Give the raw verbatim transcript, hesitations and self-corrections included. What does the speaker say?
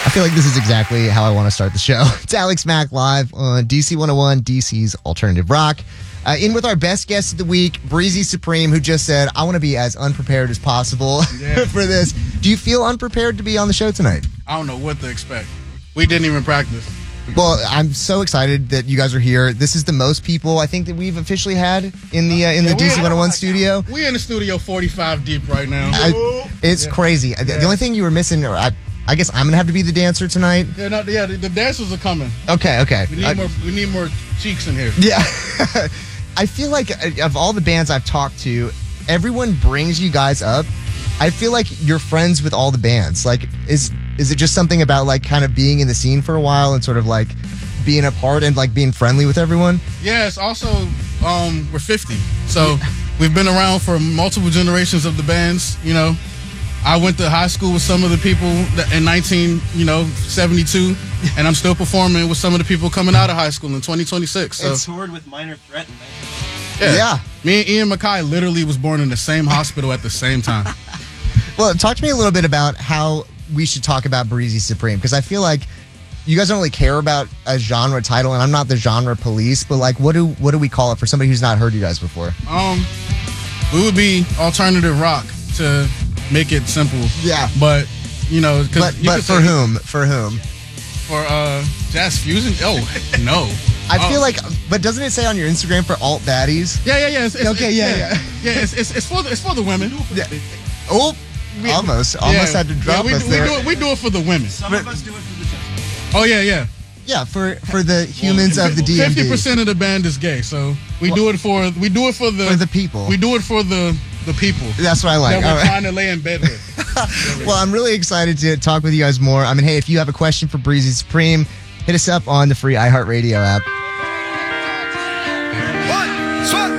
I feel like this is exactly how I want to start the show. It's Alex Mack live on D C one oh one, D C's Alternative Rock. Uh, in with our best guest of the week, Breezy Supreme, who just said, I want to be as unprepared as possible yeah. for this. Do you feel unprepared to be on the show tonight? I don't know what to expect. We didn't even practice. Well, I'm so excited that you guys are here. This is the most people I think that we've officially had in the uh, in yeah, the D C one oh one studio. We're in the studio forty-five deep right now. I, it's yeah. crazy. Yeah. The only thing you were missing, or I, I guess I'm gonna have to be the dancer tonight. Yeah, no, yeah. The, the dancers are coming. Okay, okay. We need I, more. We need more cheeks in here. Yeah. I feel like of all the bands I've talked to, everyone brings you guys up. I feel like you're friends with all the bands. Like, is is it just something about like kind of being in the scene for a while and sort of like being a part and like being friendly with everyone? Yeah, it's also um, we're fifty, so we've been around for multiple generations of the bands. You know, I went to high school with some of the people that in nineteen, you know, seventy-two, and I'm still performing with some of the people coming out of high school in twenty twenty-six. So. And toured with Minor Threat in yeah. yeah. Me and Ian Mackay literally was born in the same hospital at the same time. Well, talk to me a little bit about how we should talk about Breezy Supreme, because I feel like you guys don't really care about a genre title, and I'm not the genre police, but like, what do what do we call it for somebody who's not heard you guys before? Um, we would be alternative rock to make it simple. Yeah, but you know, but you but for whom? For whom? For uh, jazz fusion? Oh no. I oh. feel like, but doesn't it say on your Instagram for alt baddies? Yeah, yeah, yeah. It's, it's, okay, it's, yeah, yeah, yeah. Yeah, it's, it's it's for the it's for the women. Yeah. Oh. We, almost, almost yeah, had to drop yeah, we, us we there. Do it, we do it for the women. Some but, of us do it for the gentlemen. Oh yeah, yeah, yeah. For for the humans well, of the D M V. Fifty percent of the band is gay, so we well, do it for we do it for the for the people. We do it for the the people. That's what I like. That we're right. trying to lay in bed with. Well, I'm really excited to talk with you guys more. I mean, hey, if you have a question for Breezy Supreme, hit us up on the free iHeartRadio app. One, two.